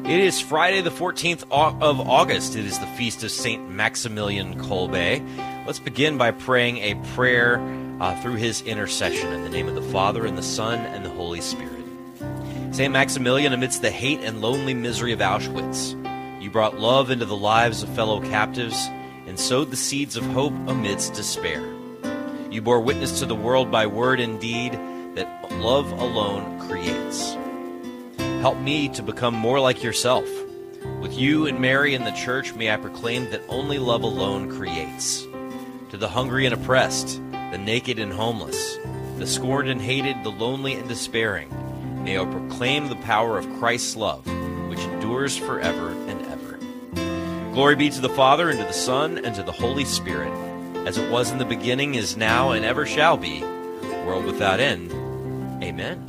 It is Friday the 14th of August. It is the feast of St. Maximilian Kolbe. Let's begin by praying a prayer through his intercession in the name of the Father, and the Son, and the Holy Spirit. St. Maximilian, amidst the hate and lonely misery of Auschwitz, you brought love into the lives of fellow captives and sowed the seeds of hope amidst despair. You bore witness to the world by word and deed that love alone creates. Help me to become more like yourself. With you and Mary and the Church, may I proclaim that only love alone creates. To the hungry and oppressed, the naked and homeless, the scorned and hated, the lonely and despairing, may I proclaim the power of Christ's love, which endures forever and ever. Glory be to the Father, and to the Son, and to the Holy Spirit, as it was in the beginning, is now, and ever shall be, world without end. Amen.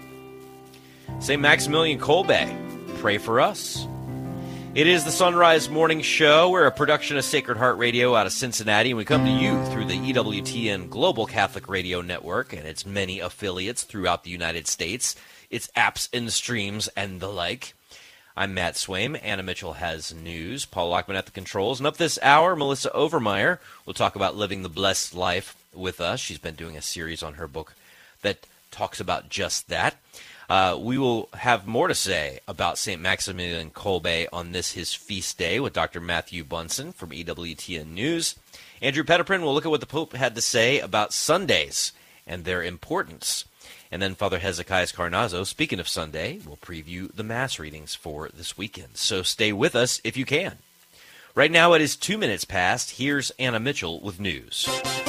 St. Maximilian Kolbe, pray for us. It is the Sunrise Morning Show. We're a production of Sacred Heart Radio out of Cincinnati, and we come to you through the EWTN Global Catholic Radio Network and its many affiliates throughout the United States, its apps and streams and the like. I'm Matt Swaim. Anna Mitchell has news. Paul Lockman at the controls. And up this hour, Melissa Overmeyer will talk about living the blessed life with us. She's been doing a series on her book that talks about just that. We will have more to say about St. Maximilian Kolbe on this, his feast day, with Dr. Matthew Bunson from EWTN News. Andrew Petiprin will look at what the Pope had to say about Sundays and their importance. And then Father Hezekiah Carnazzo, speaking of Sunday, will preview the Mass readings for this weekend. So stay with us if you can. Right now it is 2 minutes past. Here's Anna Mitchell with news.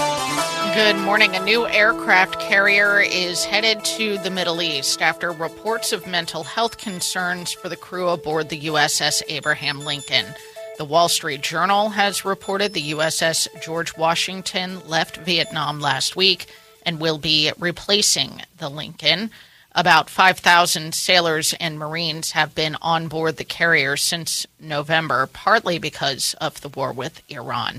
Good morning. A new aircraft carrier is headed to the Middle East after reports of mental health concerns for the crew aboard the USS Abraham Lincoln. The Wall Street Journal has reported the USS George Washington left Vietnam last week and will be replacing the Lincoln. About 5,000 sailors and Marines have been on board the carrier since November, partly because of the war with Iran.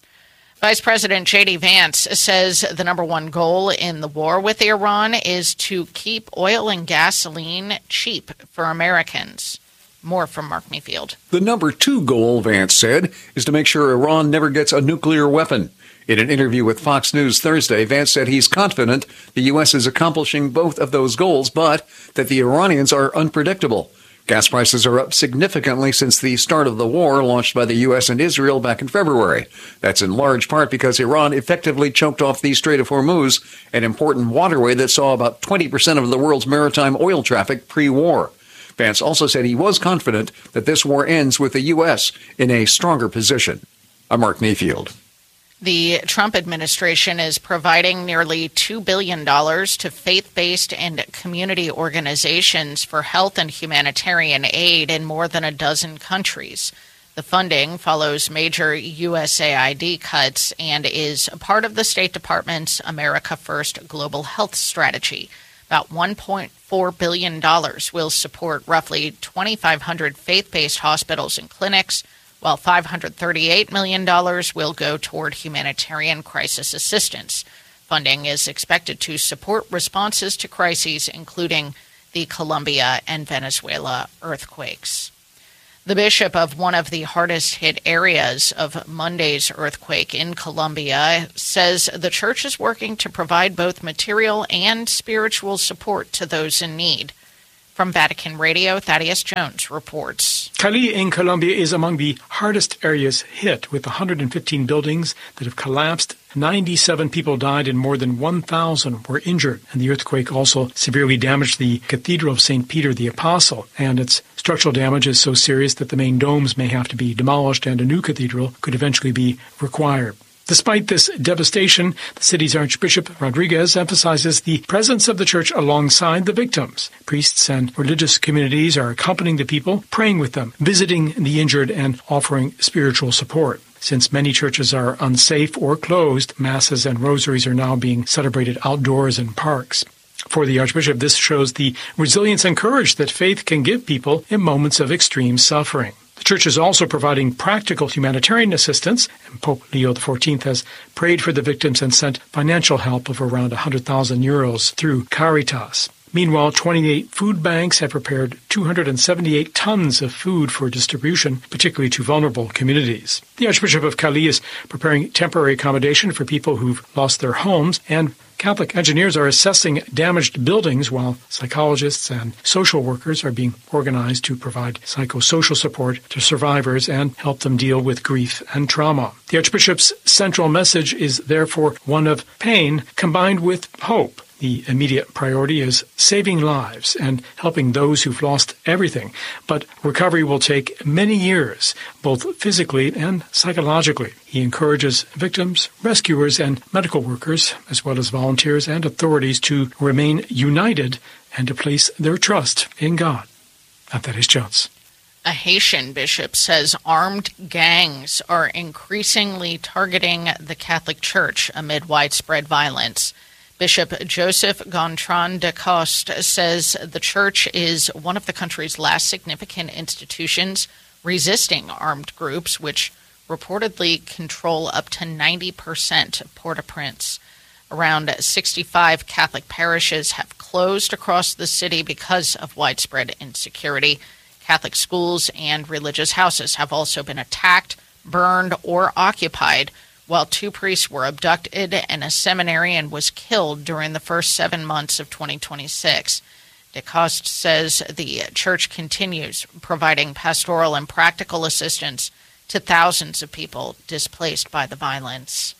Vice President J.D. Vance says the number one goal in the war with Iran is to keep oil and gasoline cheap for Americans. More from Mark Mayfield. The number two goal, Vance said, is to make sure Iran never gets a nuclear weapon. In an interview with Fox News Thursday, Vance said he's confident the U.S. is accomplishing both of those goals, but that the Iranians are unpredictable. Gas prices are up significantly since the start of the war launched by the U.S. and Israel back in February. That's in large part because Iran effectively choked off the Strait of Hormuz, an important waterway that saw about 20% of the world's maritime oil traffic pre-war. Vance also said he was confident that this war ends with the U.S. in a stronger position. I'm Mark Mayfield. The Trump administration is providing nearly $2 billion to faith-based and community organizations for health and humanitarian aid in more than a dozen countries. The funding follows major USAID cuts and is a part of the State Department's America First Global Health Strategy. About $1.4 billion will support roughly 2,500 faith-based hospitals and clinics, while $538 million will go toward humanitarian crisis assistance. Funding is expected to support responses to crises, including the Colombia and Venezuela earthquakes. The bishop of one of the hardest-hit areas of Monday's earthquake in Colombia says the church is working to provide both material and spiritual support to those in need. From Vatican Radio, Thaddeus Jones reports. Cali in Colombia is among the hardest areas hit, with 115 buildings that have collapsed. 97 people died and more than 1,000 were injured. And the earthquake also severely damaged the Cathedral of St. Peter the Apostle. And its structural damage is so serious that the main domes may have to be demolished and a new cathedral could eventually be required. Despite this devastation, the city's Archbishop Rodriguez emphasizes the presence of the church alongside the victims. Priests and religious communities are accompanying the people, praying with them, visiting the injured, and offering spiritual support. Since many churches are unsafe or closed, masses and rosaries are now being celebrated outdoors in parks. For the Archbishop, this shows the resilience and courage that faith can give people in moments of extreme suffering. The Church is also providing practical humanitarian assistance, and Pope Leo XIV has prayed for the victims and sent financial help of around 100,000 euros through Caritas. Meanwhile, 28 food banks have prepared 278 tons of food for distribution, particularly to vulnerable communities. The Archbishop of Cali is preparing temporary accommodation for people who've lost their homes, and Catholic engineers are assessing damaged buildings while psychologists and social workers are being organized to provide psychosocial support to survivors and help them deal with grief and trauma. The Archbishop's central message is therefore one of pain combined with hope. The immediate priority is saving lives and helping those who've lost everything, but recovery will take many years, both physically and psychologically. He encourages victims, rescuers, and medical workers, as well as volunteers and authorities, to remain united and to place their trust in God. I'm Thaddeus Jones. A Haitian bishop says armed gangs are increasingly targeting the Catholic Church amid widespread violence. Bishop Joseph Gontran de Coste says the church is one of the country's last significant institutions resisting armed groups, which reportedly control up to 90% of Port-au-Prince. Around 65 Catholic parishes have closed across the city because of widespread insecurity. Catholic schools and religious houses have also been attacked, burned, or occupied, while 2 priests were abducted and a seminarian was killed during the first 7 months of 2026. DeCoste says the church continues providing pastoral and practical assistance to thousands of people displaced by the violence.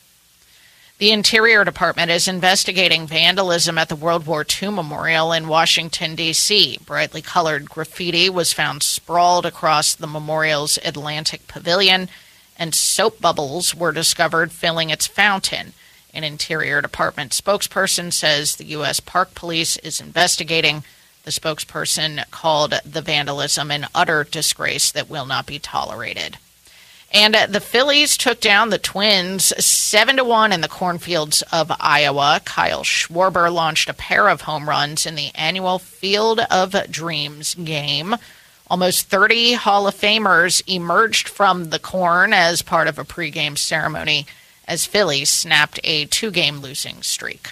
The Interior Department is investigating vandalism at the World War II Memorial in Washington, D.C. Brightly colored graffiti was found sprawled across the memorial's Atlantic Pavilion, and soap bubbles were discovered filling its fountain. An Interior Department spokesperson says the U.S. Park Police is investigating. The spokesperson called the vandalism an utter disgrace that will not be tolerated. And the Phillies took down the Twins 7-1 in the cornfields of Iowa. Kyle Schwarber launched a pair of home runs in the annual Field of Dreams game. Almost 30 Hall of Famers emerged from the corn as part of a pregame ceremony as Phillies snapped a 2-game losing streak.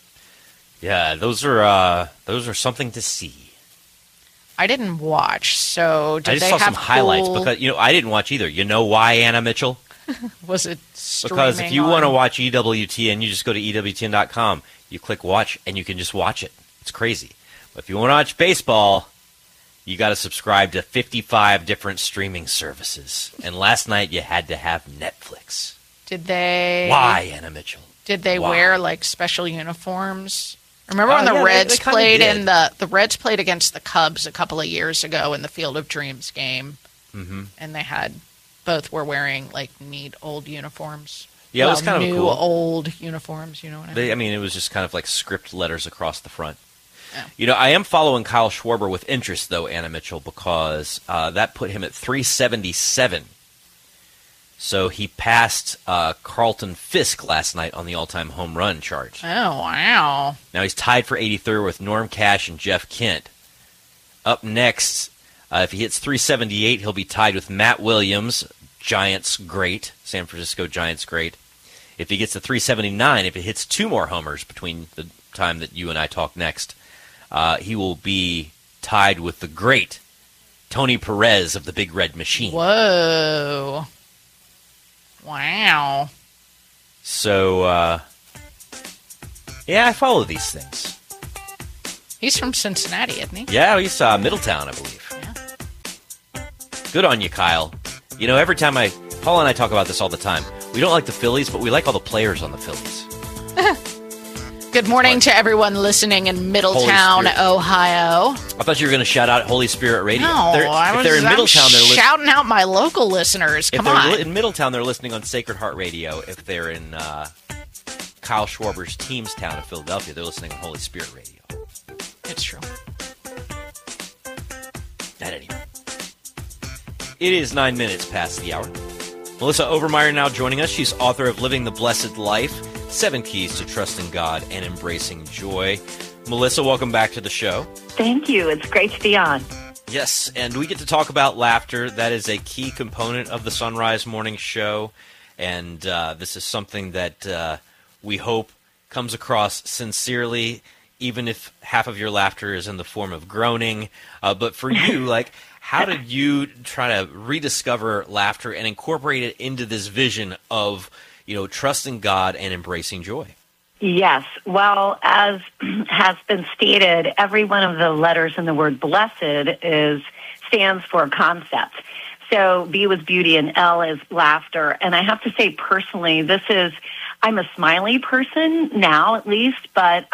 Yeah, those are something to see. I didn't watch, so did I just they saw have some highlights because I didn't watch either. You know why, Anna Mitchell? Was it streaming? Because if you want to on- watch EWTN, you just go to EWTN.com. You click watch, and you can just watch it. It's crazy. But if you want to watch baseball, you got to subscribe to 55 different streaming services. And last night you had to have Netflix. Did they? Why, Anna Mitchell? Did they Why? wear like special uniforms? Remember when the yeah, Reds they kinda played did. in the Reds played against the Cubs a couple of years ago in the Field of Dreams game, and they had both were wearing like neat old uniforms. Yeah, it was kind of new cool. old uniforms. You know what I mean? It was just kind of like script letters across the front. Yeah. I am following Kyle Schwarber with interest, though, Anna Mitchell, because that put him at 377. So he passed Carlton Fisk last night on the all-time home run chart. Oh, wow. Now he's tied for 83rd with Norm Cash and Jeff Kent. Up next, if he hits 378, he'll be tied with Matt Williams, Giants great, San Francisco Giants great. If he gets to 379, if it hits 2 more homers between the time that you and I talk next, he will be tied with the great Tony Perez of the Big Red Machine. Whoa. Wow. So, yeah, I follow these things. He's from Cincinnati, isn't he? Yeah, he's Middletown, I believe. Yeah. Good on you, Kyle. Every time Paul and I talk about this all the time. We don't like the Phillies, but we like all the players on the Phillies. Good morning to everyone listening in Middletown, Ohio. I thought you were going to shout out Holy Spirit Radio. No, If they're in Middletown, they're listening. shouting out my local listeners. Come on. In Middletown, they're listening on Sacred Heart Radio. If they're in Kyle Schwarber's team's town of Philadelphia, they're listening on Holy Spirit Radio. It's true. At any rate. It is 9 minutes past the hour. Melissa Overmeyer now joining us. She's author of Living the Blessed Life, 7 Keys to Trusting God and Embracing Joy. Melissa, welcome back to the show. Thank you. It's great to be on. Yes, and we get to talk about laughter. That is a key component of the Sunrise Morning Show, and this is something that we hope comes across sincerely. even if half of your laughter is in the form of groaning. But for you, like, how did you try to rediscover laughter and incorporate it into this vision of, trusting God and embracing joy? Yes. Well, as has been stated, every one of the letters in the word blessed stands for a concept. So B was beauty and L is laughter. And I have to say personally, I'm a smiley person now at least, but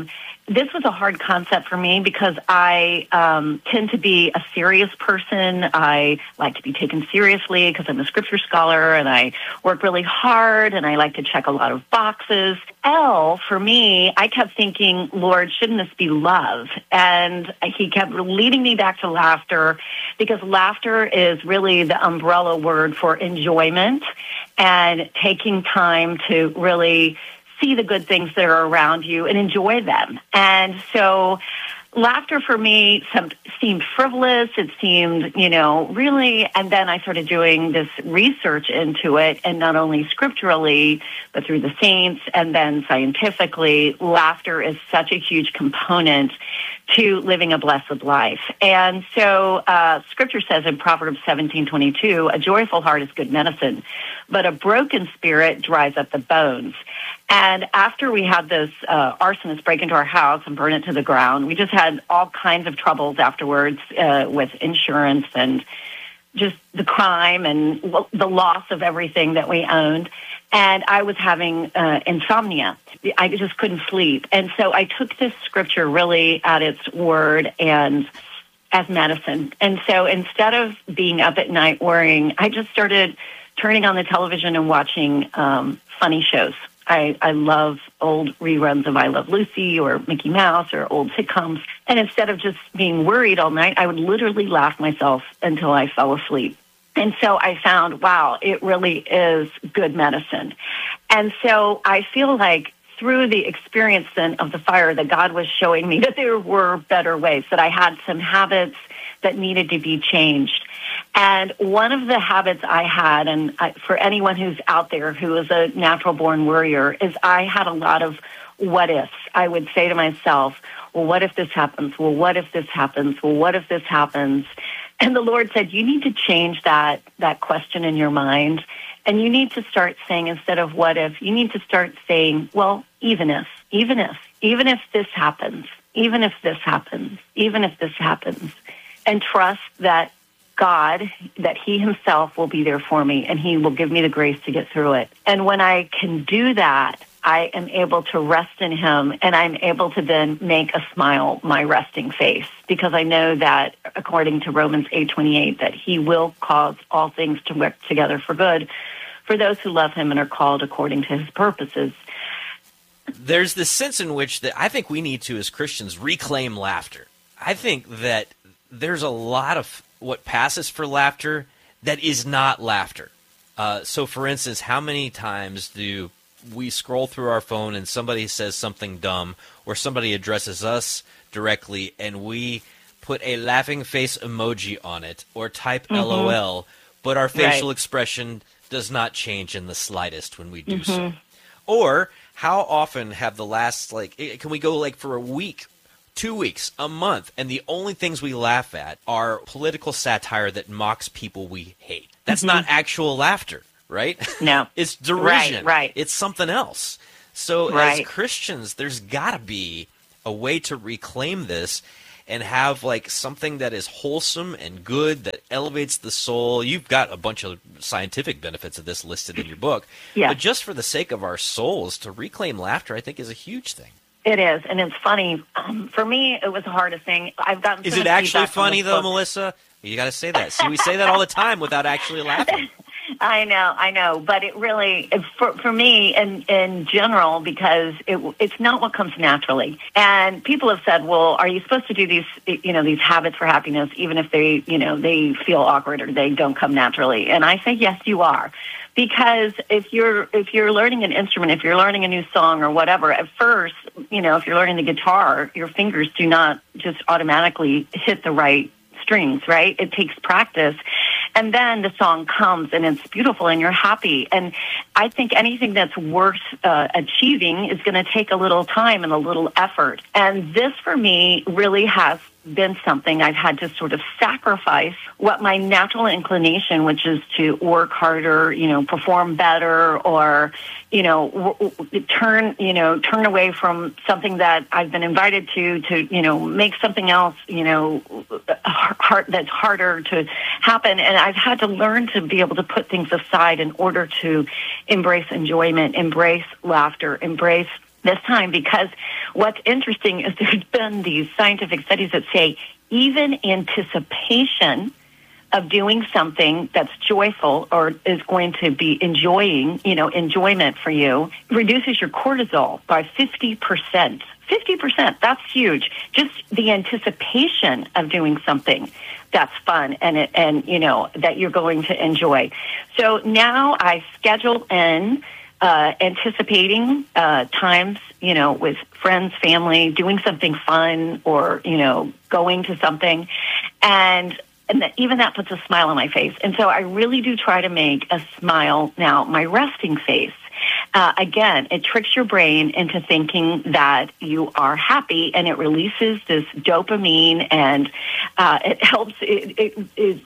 this was a hard concept for me because I tend to be a serious person. I like to be taken seriously because I'm a scripture scholar and I work really hard and I like to check a lot of boxes. L, for me, I kept thinking, Lord, shouldn't this be love? And he kept leading me back to laughter because laughter is really the umbrella word for enjoyment and taking time to really see the good things that are around you and enjoy them. And so laughter for me seemed frivolous. It seemed, really, and then I started doing this research into it, and not only scripturally, but through the saints, and then scientifically, laughter is such a huge component to living a blessed life. And so scripture says in Proverbs 17:22, a joyful heart is good medicine, but a broken spirit dries up the bones. And after we had this arsonist break into our house and burn it to the ground, we just had all kinds of troubles afterwards with insurance and just the crime and the loss of everything that we owned. And I was having insomnia. I just couldn't sleep. And so I took this scripture really at its word and as medicine. And so instead of being up at night worrying, I just started turning on the television and watching funny shows. I love old reruns of I Love Lucy or Mickey Mouse or old sitcoms. And instead of just being worried all night, I would literally laugh myself until I fell asleep. And so I found, wow, it really is good medicine. And so I feel like through the experience then of the fire that God was showing me that there were better ways, that I had some habits that needed to be changed. And one of the habits I had, and for anyone who's out there who is a natural-born worrier, is I had a lot of what-ifs. I would say to myself, well, what if this happens? Well, what if this happens? Well, what if this happens? And the Lord said, you need to change that question in your mind, and you need to start saying, instead of what if, you need to start saying, well, even if this happens, even if this happens, even if this happens, and trust that God, that he himself will be there for me and he will give me the grace to get through it. And when I can do that, I am able to rest in him, and I'm able to then make a smile my resting face, because I know that according to Romans 8:28, that he will cause all things to work together for good for those who love him and are called according to his purposes. There's this sense in which that I think we need to, as Christians, reclaim laughter. I think that there's a lot of what passes for laughter that is not laughter. So, for instance, how many times do we scroll through our phone and somebody says something dumb, or somebody addresses us directly and we put a laughing face emoji on it or type LOL, but our facial expression does not change in the slightest when we do so? Or how often have the last, can we go for a week, 2 weeks, a month, and the only things we laugh at are political satire that mocks people we hate? That's not actual laughter, right? No. It's derision. Right. It's something else. So as Christians, there's got to be a way to reclaim this and have something that is wholesome and good, that elevates the soul. You've got a bunch of scientific benefits of this listed in your book. Yeah. But just for the sake of our souls, to reclaim laughter, I think, is a huge thing. It is, and it's funny. For me, it was the hardest thing. I've gotten. Is it actually funny though, Melissa? You got to say that. See, we say that all the time without actually laughing. I know, but it really, for me, in general, because it's not what comes naturally. And people have said, well, are you supposed to do these habits for happiness, even if they feel awkward or they don't come naturally? And I say, yes, you are. Because if you're learning an instrument, if you're learning a new song or whatever, at first, if you're learning the guitar, your fingers do not just automatically hit the right strings, right? It takes practice. And then the song comes and it's beautiful and you're happy. And I think anything that's worth achieving is going to take a little time and a little effort. And this for me really has been something I've had to sort of sacrifice what my natural inclination, which is to work harder, perform better, or, turn away from something that I've been invited to, make something else, that's harder to happen. And I've had to learn to be able to put things aside in order to embrace enjoyment, embrace laughter, embrace this time, because what's interesting is there's been these scientific studies that say even anticipation of doing something that's joyful or is going to be enjoyment for you reduces your cortisol by 50%. 50%, that's huge. Just the anticipation of doing something that's fun and that you're going to enjoy. So now I schedule in anticipating times, with friends, family, doing something fun or, going to something. And even that puts a smile on my face. And so I really do try to make a smile now my resting face. Again, it tricks your brain into thinking that you are happy, and it releases this dopamine, and it helps, it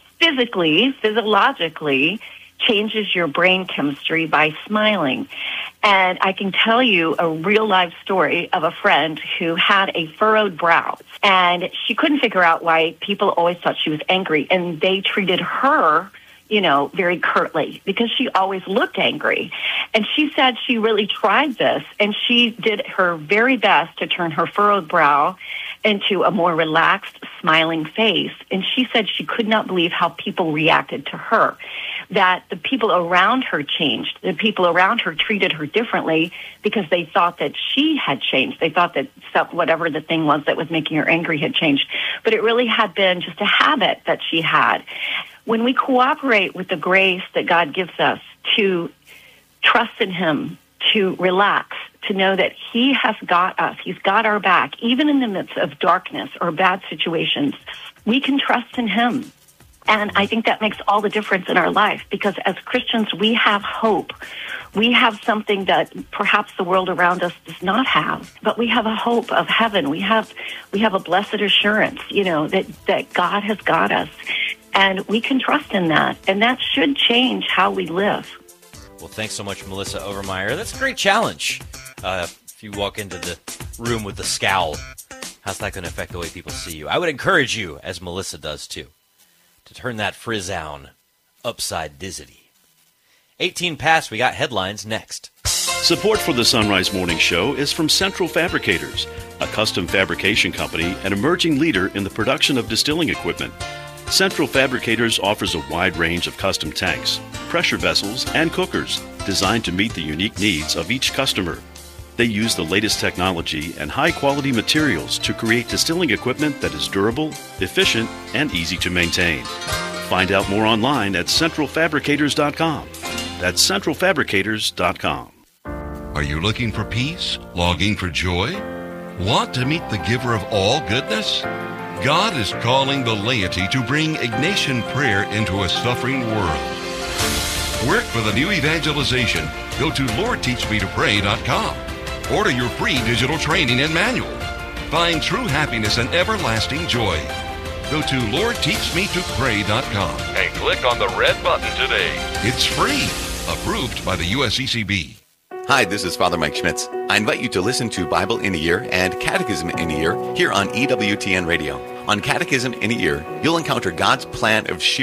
physiologically changes your brain chemistry by smiling. And I can tell you a real life story of a friend who had a furrowed brow, and she couldn't figure out why people always thought she was angry, and they treated her very curtly because she always looked angry. And she said she really tried this, and she did her very best to turn her furrowed brow into a more relaxed, smiling face. And she said she could not believe how people reacted to her, that the people around her changed. The people around her treated her differently because they thought that she had changed. They thought that whatever the thing was that was making her angry had changed. But it really had been just a habit that she had. When we cooperate with the grace that God gives us to trust in Him, to relax, to know that He has got us, He's got our back, even in the midst of darkness or bad situations, we can trust in Him. And I think that makes all the difference in our life, because as Christians, we have hope. We have something that perhaps the world around us does not have, but we have a hope of heaven. We have a blessed assurance, that God has got us. And we can trust in that, and that should change how we live. Well, thanks so much, Melissa Overmeyer. That's a great challenge. If you walk into the room with a scowl, how's that going to affect the way people see you? I would encourage you, as Melissa does too, to turn that frizzown upside dizzity. 18 past, we got headlines next. Support for the Sunrise Morning Show is from Central Fabricators, a custom fabrication company and emerging leader in the production of distilling equipment. Central Fabricators offers a wide range of custom tanks, pressure vessels, and cookers designed to meet the unique needs of each customer. They use the latest technology and high-quality materials to create distilling equipment that is durable, efficient, and easy to maintain. Find out more online at centralfabricators.com. That's centralfabricators.com. Are you looking for peace? Longing for joy? Want to meet the giver of all goodness? God is calling the laity to bring Ignatian prayer into a suffering world. Work for the new evangelization. Go to LordTeachMeToPray.com. Order your free digital training and manual. Find true happiness and everlasting joy. Go to LordTeachMeToPray.com and click on the red button today. It's free. Approved by the USCCB. Hi, this is Father Mike Schmitz. I invite you to listen to Bible in a Year and Catechism in a Year here on EWTN Radio. On Catechism in a Year, you'll encounter God's plan of sheer